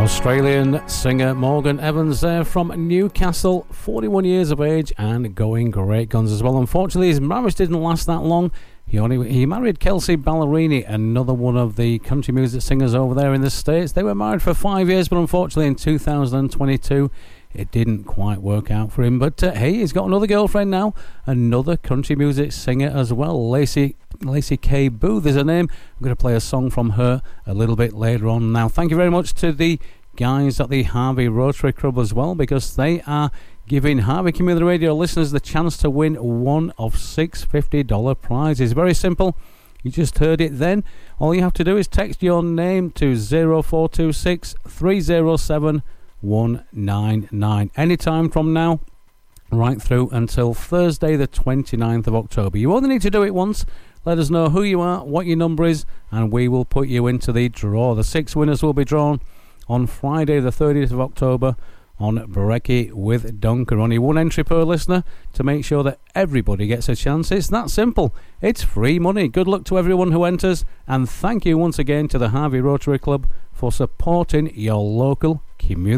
Australian singer Morgan Evans there from Newcastle, 41 years of age and going great guns as well. Unfortunately, his marriage didn't last that long. He married Kelsey Ballerini, another one of the country music singers over there in the States. They were married for 5 years, but unfortunately in 2022 it didn't quite work out for him. But hey, he's got another girlfriend now, another country music singer as well, Lacey K. Booth is her name. I'm going to play a song from her a little bit later on. Now, thank you very much to the guys at the Harvey Rotary Club as well, because they are giving Harvey Community Radio listeners the chance to win one of 6 $50 prizes. Very simple. You just heard it then. All you have to do is text your name to 0426 307 199 anytime from now right through until Thursday the 29th of October. You only need to do it once. Let us know who you are, what your number is, and we will put you into the draw. The 6 winners will be drawn on Friday the 30th of October on Brekkie with Donker. Only one entry per listener to make sure that everybody gets a chance. It's that simple. It's free money. Good luck to everyone who enters, and thank you once again to the Harvey Rotary Club for supporting your local community.